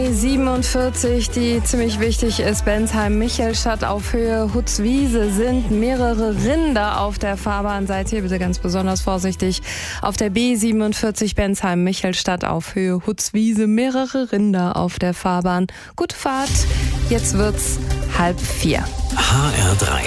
47, die ziemlich wichtig ist. Bensheim-Michelstadt auf Höhe Hutzwiese sind mehrere Rinder auf der Fahrbahn. Seid hier bitte ganz besonders vorsichtig. Auf der B47 Bensheim-Michelstadt auf Höhe Hutzwiese mehrere Rinder auf der Fahrbahn. Gute Fahrt. Jetzt wird's 3:30. HR3.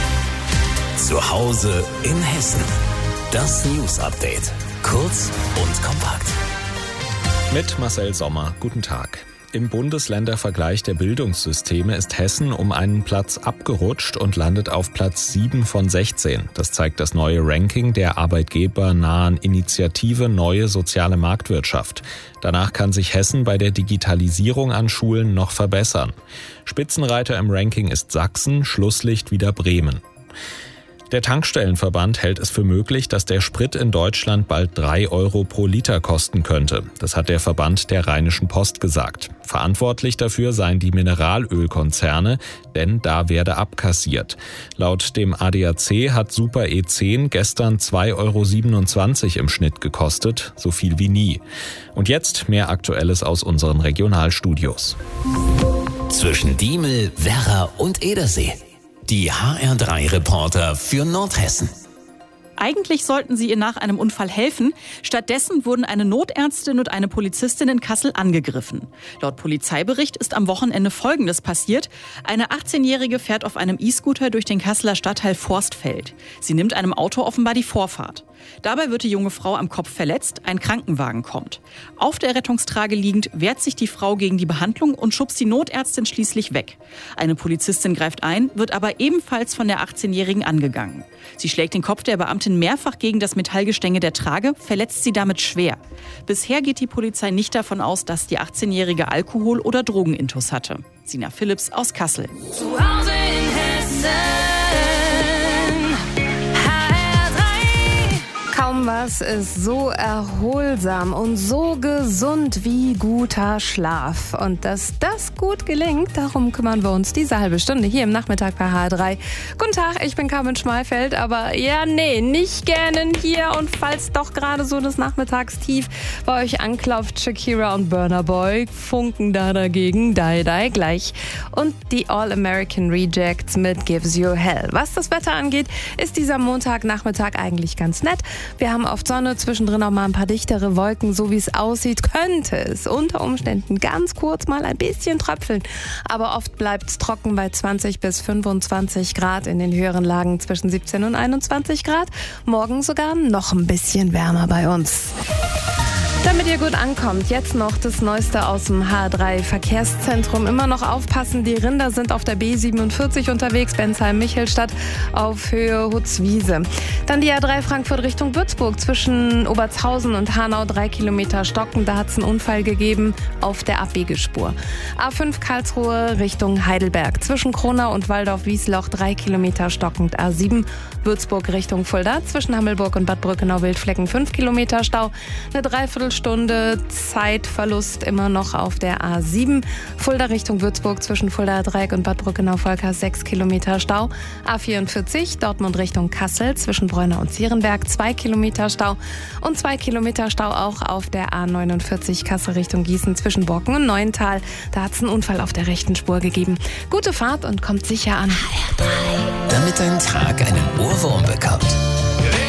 Zu Hause in Hessen. Das News-Update. Kurz und kompakt. Mit Marcel Sommer. Guten Tag. Im Bundesländervergleich der Bildungssysteme ist Hessen um einen Platz abgerutscht und landet auf Platz 7 von 16. Das zeigt das neue Ranking der arbeitgebernahen Initiative Neue Soziale Marktwirtschaft. Danach kann sich Hessen bei der Digitalisierung an Schulen noch verbessern. Spitzenreiter im Ranking ist Sachsen, Schlusslicht wieder Bremen. Der Tankstellenverband hält es für möglich, dass der Sprit in Deutschland bald 3 Euro pro Liter kosten könnte. Das hat der Verband der Rheinischen Post gesagt. Verantwortlich dafür seien die Mineralölkonzerne, denn da werde abkassiert. Laut dem ADAC hat Super E10 gestern 2,27 Euro im Schnitt gekostet, so viel wie nie. Und jetzt mehr Aktuelles aus unseren Regionalstudios. Zwischen Diemel, Werra und Edersee. Die HR3-Reporter für Nordhessen. Eigentlich sollten sie ihr nach einem Unfall helfen. Stattdessen wurden eine Notärztin und eine Polizistin in Kassel angegriffen. Laut Polizeibericht ist am Wochenende Folgendes passiert. Eine 18-Jährige fährt auf einem E-Scooter durch den Kasseler Stadtteil Forstfeld. Sie nimmt einem Auto offenbar die Vorfahrt. Dabei wird die junge Frau am Kopf verletzt, ein Krankenwagen kommt. Auf der Rettungstrage liegend wehrt sich die Frau gegen die Behandlung und schubst die Notärztin schließlich weg. Eine Polizistin greift ein, wird aber ebenfalls von der 18-Jährigen angegangen. Sie schlägt den Kopf der Beamtin mehrfach gegen das Metallgestänge der Trage, verletzt sie damit schwer. Bisher geht die Polizei nicht davon aus, dass die 18-Jährige Alkohol- oder Drogenintus hatte. Sina Philipps aus Kassel. Zu Hause in Hessen. Kaum was ist so erholsam und so gesund wie guter Schlaf. Und dass das gut gelingt, darum kümmern wir uns diese halbe Stunde hier im Nachmittag bei HR3. Guten Tag, ich bin Carmen Schmalfeld, aber nicht gerne hier. Und falls doch gerade so das Nachmittagstief bei euch anklopft, Shakira und Burna Boy funken da dagegen, die gleich. Und die All-American Rejects mit Gives You Hell. Was das Wetter angeht, ist dieser Montagnachmittag eigentlich ganz nett. Wir haben oft Sonne, zwischendrin auch mal ein paar dichtere Wolken. So wie es aussieht, könnte es unter Umständen ganz kurz mal ein bisschen tröpfeln. Aber oft bleibt es trocken bei 20 bis 25 Grad, in den höheren Lagen zwischen 17 und 21 Grad. Morgen sogar noch ein bisschen wärmer bei uns. Damit ihr gut ankommt, jetzt noch das Neueste aus dem HR3-Verkehrszentrum. Immer noch aufpassen, die Rinder sind auf der B47 unterwegs, Bensheim-Michelstadt auf Höhe Hutzwiese. Dann die A3 Frankfurt Richtung Würzburg zwischen Obertshausen und Hanau 3 Kilometer stocken. Da hat es einen Unfall gegeben auf der Abbiegespur. A5 Karlsruhe Richtung Heidelberg zwischen Kronau und Waldorf-Wiesloch 3 Kilometer stockend. A7 Würzburg Richtung Fulda zwischen Hammelburg und Bad Brückenau-Wildflecken 5 Kilometer Stau. Eine Dreiviertelstunde Zeitverlust immer noch auf der A7. Fulda Richtung Würzburg zwischen Fulda Dreieck und Bad Brückenau-Volkers 6 Kilometer Stau. A44 Dortmund Richtung Kassel zwischen Bräunau und Zierenberg 2 Kilometer Stau. Und 2 Kilometer Stau auch auf der A49 Kassel Richtung Gießen zwischen Borken und Neuental. Da hat es einen Unfall auf der rechten Spur gegeben. Gute Fahrt und kommt sicher an. Damit dein Tag einen Ohrwurm bekommt.